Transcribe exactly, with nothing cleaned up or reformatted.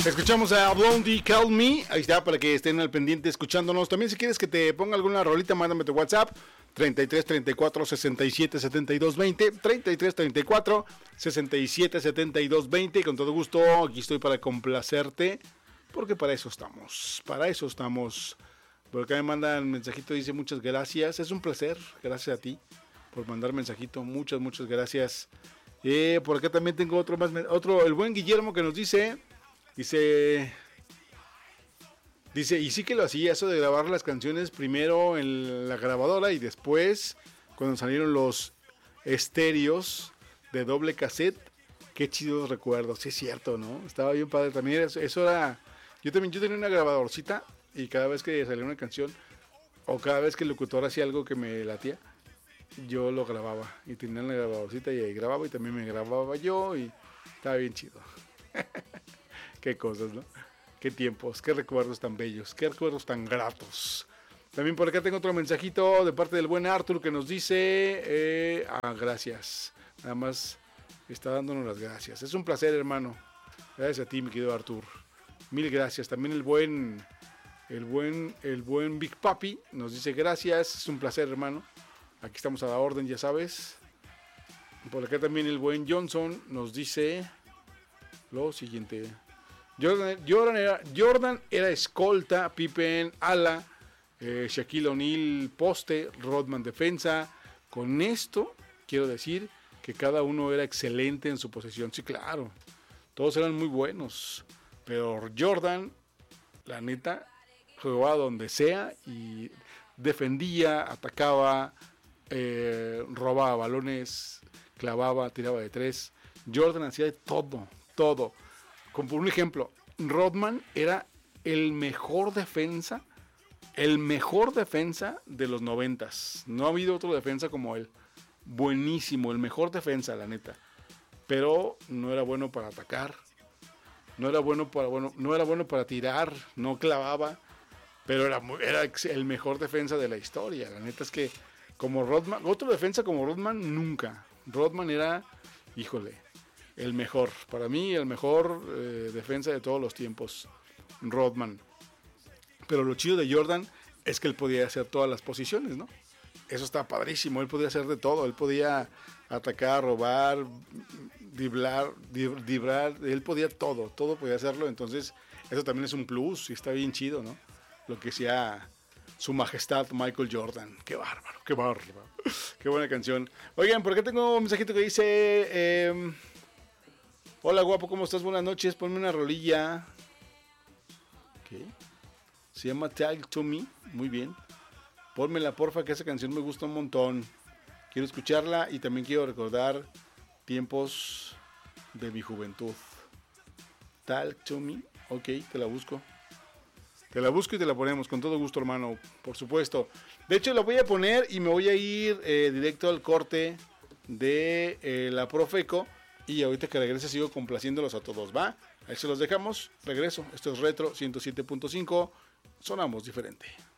Escuchamos a Blondie Call Me. Ahí está, para que estén al pendiente escuchándonos. También si quieres que te ponga alguna rolita, mándame tu WhatsApp. treinta y tres, treinta y cuatro, sesenta y siete, setenta y dos, veinte. treinta y tres, treinta y cuatro, sesenta y siete, setenta y dos, veinte. Con todo gusto, aquí estoy para complacerte. Porque para eso estamos. Para eso estamos. Por acá me mandan mensajito, dice muchas gracias. Es un placer. Gracias a ti por mandar mensajito. Muchas, muchas gracias. Eh, por acá también tengo otro más. Otro, el buen Guillermo que nos dice... Dice, dice, y sí que lo hacía, eso de grabar las canciones primero en la grabadora y después, cuando salieron los estéreos de doble cassette, qué chidos recuerdos, sí es cierto, ¿no? Estaba bien padre también, eso, eso era, yo también, yo tenía una grabadorcita y cada vez que salía una canción, o cada vez que el locutor hacía algo que me latía, yo lo grababa, y tenía la grabadorcita y ahí grababa y también me grababa yo y estaba bien chido. Qué cosas, ¿no? Qué tiempos, qué recuerdos tan bellos, qué recuerdos tan gratos. También por acá tengo otro mensajito de parte del buen Arthur que nos dice, eh, ah, gracias. Nada más está dándonos las gracias. Es un placer, hermano. Gracias a ti, mi querido Arthur. Mil gracias. También el buen, el buen, el buen Big Papi nos dice gracias. Es un placer, hermano. Aquí estamos a la orden, ya sabes. Por acá también el buen Johnson nos dice lo siguiente. Jordan, Jordan, era, Jordan era escolta, Pippen ala, eh, Shaquille O'Neal poste, Rodman defensa. Con esto quiero decir que cada uno era excelente en su posesión. Sí, claro, todos eran muy buenos, pero Jordan, la neta, jugaba donde sea y defendía, atacaba, eh, robaba balones, clavaba, tiraba de tres. Jordan hacía de todo, todo. Como por un ejemplo, Rodman era el mejor defensa, el mejor defensa de los noventas. No ha habido otro defensa como él. Buenísimo, el mejor defensa, la neta. Pero no era bueno para atacar, no era bueno para, bueno, no era bueno para tirar, no clavaba, pero era, era el mejor defensa de la historia. La neta es que como Rodman, otro defensa como Rodman, nunca. Rodman era, híjole, el mejor, para mí el mejor eh, defensa de todos los tiempos, Rodman. Pero lo chido de Jordan es que él podía hacer todas las posiciones, ¿no? Eso está padrísimo, él podía hacer de todo, él podía atacar, robar, driblar, driblar, él podía todo, todo podía hacerlo, entonces eso también es un plus y está bien chido, ¿no? Lo que sea su majestad Michael Jordan, qué bárbaro, qué bárbaro, qué buena canción. Oigan, por acá tengo un mensajito que dice... Eh, hola guapo, ¿cómo estás? Buenas noches, ponme una rolilla. ¿Qué? Se llama Talk to Me, muy bien. Pónmela porfa, que esa canción me gusta un montón. Quiero escucharla y también quiero recordar tiempos de mi juventud. Talk to Me, ok, te la busco. Te la busco y te la ponemos con todo gusto, hermano, por supuesto. De hecho, la voy a poner y me voy a ir eh, directo al corte de eh, la Profeco. Y ahorita que regrese sigo complaciéndolos a todos, ¿va? Ahí se los dejamos, regreso. Esto es Retro ciento siete punto cinco, sonamos diferente.